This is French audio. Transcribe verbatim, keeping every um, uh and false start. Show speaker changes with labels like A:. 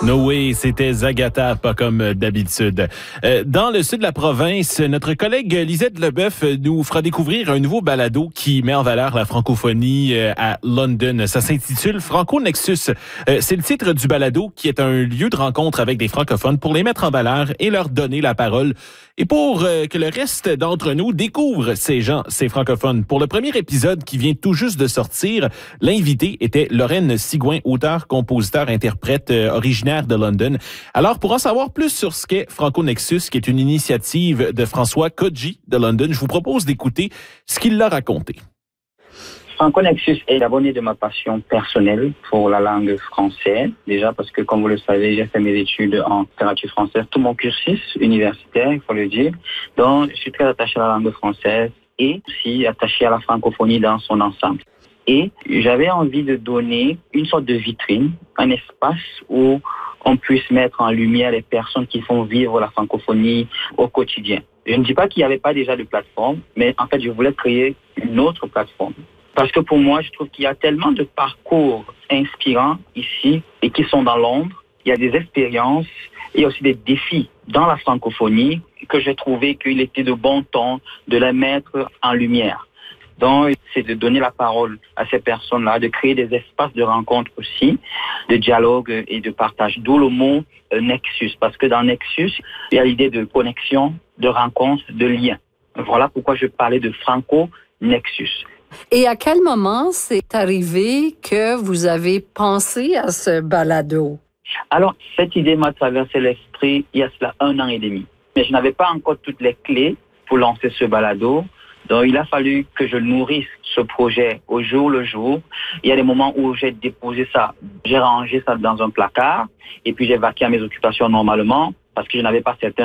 A: No way, c'était Zagata, pas comme d'habitude. Euh, dans le sud de la province, notre collègue Lisette Leboeuf nous fera découvrir un nouveau balado qui met en valeur la francophonie euh, à London. Ça s'intitule Franco Nexus. Euh, c'est le titre du balado qui est un lieu de rencontre avec des francophones pour les mettre en valeur et leur donner la parole. Et pour euh, que le reste d'entre nous découvre ces gens, ces francophones. Pour le premier épisode qui vient tout juste de sortir, l'invité était Lorraine Sigouin, auteur, compositeur, interprète euh, originaire de London. Alors, pour en savoir plus sur ce qu'est Franco Nexus, qui est une initiative de François Kodji de London, je vous propose d'écouter ce qu'il a raconté.
B: Franco Nexus est d'abord né de ma passion personnelle pour la langue française. Déjà parce que, comme vous le savez, j'ai fait mes études en littérature française, tout mon cursus universitaire, il faut le dire. Donc, je suis très attaché à la langue française et aussi attaché à la francophonie dans son ensemble. Et j'avais envie de donner une sorte de vitrine, un espace où on puisse mettre en lumière les personnes qui font vivre la francophonie au quotidien. Je ne dis pas qu'il n'y avait pas déjà de plateforme, mais en fait, je voulais créer une autre plateforme. Parce que pour moi, je trouve qu'il y a tellement de parcours inspirants ici et qui sont dans l'ombre. Il y a des expériences et aussi des défis dans la francophonie que j'ai trouvé qu'il était de bon ton de les mettre en lumière. Donc, c'est de donner la parole à ces personnes-là, de créer des espaces de rencontre aussi, de dialogue et de partage. D'où le mot euh, Nexus, parce que dans Nexus, il y a l'idée de connexion, de rencontre, de lien. Voilà pourquoi je parlais de Franco Nexus.
C: Et à quel moment c'est arrivé que vous avez pensé à ce balado?
B: Alors, cette idée m'a traversé l'esprit il y a cela un an et demi. Mais je n'avais pas encore toutes les clés pour lancer ce balado. Donc, il a fallu que je nourrisse ce projet au jour le jour. Il y a des moments où j'ai déposé ça, j'ai rangé ça dans un placard et puis j'ai vaqué à mes occupations normalement parce que je n'avais pas certains